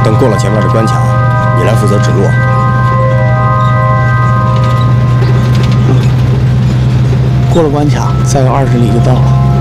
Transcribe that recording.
等过了前面的关卡，你来负责指路。 过了关卡，再有20里就到了。